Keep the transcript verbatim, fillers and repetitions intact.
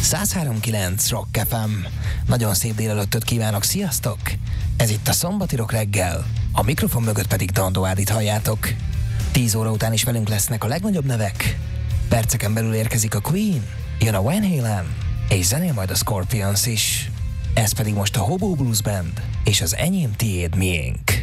száz három kilenc Rock ef em. Nagyon szép délelőttöt kívánok, sziasztok! Ez itt a Szombati Rock reggel, a mikrofon mögött pedig Dandó Ádit halljátok. tíz óra után is velünk lesznek a legnagyobb nevek. Perceken belül érkezik a Queen, jön a Van Halen, és zenél majd a Scorpions is. Ez pedig most a Hobo Blues Band, és az Enyém, tiéd, miénk.